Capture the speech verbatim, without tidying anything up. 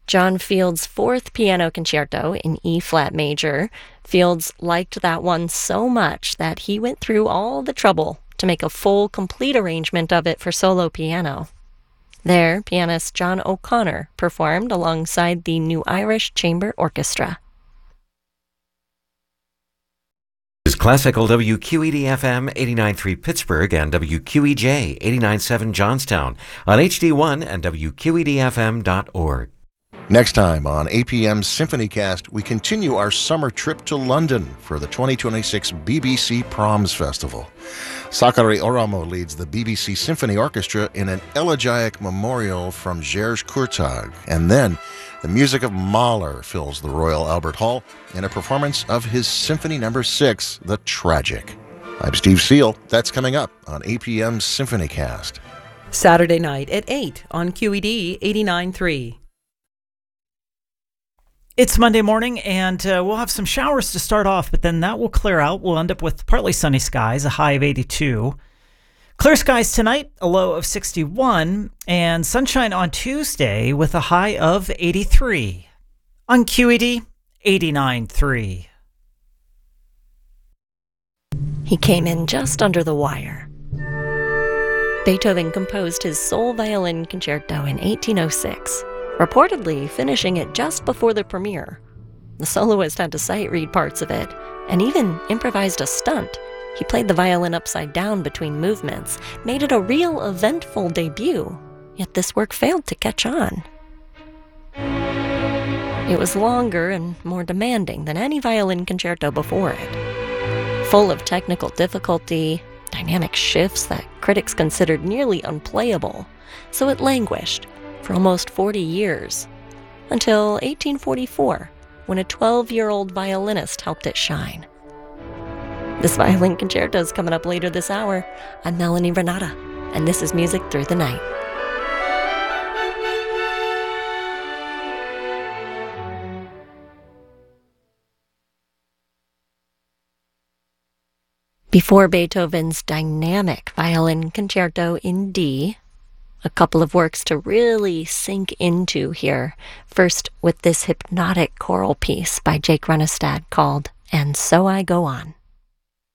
John Field's fourth piano concerto in E-flat major. Fields liked that one so much that he went through all the trouble to make a full, complete arrangement of it for solo piano. There, pianist John O'Connor performed alongside the New Irish Chamber Orchestra. Is Classical W Q E D F M eighty-nine point three Pittsburgh and W Q E J eighty-nine point seven Johnstown on H D one and W Q E D F M dot org. Next time on A P M's SymphonyCast, we continue our summer trip to London for the twenty twenty-six B B C Proms Festival. Sakari Oramo leads the B B C Symphony Orchestra in an elegiac memorial from Gers Kurtag. And then the music of Mahler fills the Royal Albert Hall in a performance of his Symphony Number six, The Tragic. I'm Steve Seal. That's coming up on A P M's SymphonyCast. Saturday night at eight on Q E D eighty-nine point three. It's Monday morning, and uh, we'll have some showers to start off, but then that will clear out. We'll end up with partly sunny skies, a high of eighty-two. Clear skies tonight, a low of sixty-one, and sunshine on Tuesday with a high of eighty-three. On Q E D, eighty-nine point three. He came in just under the wire. Beethoven composed his sole violin concerto in eighteen oh six. Reportedly finishing it just before the premiere. The soloist had to sight read parts of it, and even improvised a stunt. He played the violin upside down between movements, made it a real eventful debut, yet this work failed to catch on. It was longer and more demanding than any violin concerto before it. Full of technical difficulty, dynamic shifts that critics considered nearly unplayable, so it languished for almost forty years, until eighteen forty-four, when a twelve-year-old violinist helped it shine. This violin concerto is coming up later this hour. I'm Melanie Renata, and this is Music Through the Night. Before Beethoven's dynamic violin concerto in D, a couple of works to really sink into here. First, with this hypnotic choral piece by Jake Runestad called And So I Go On.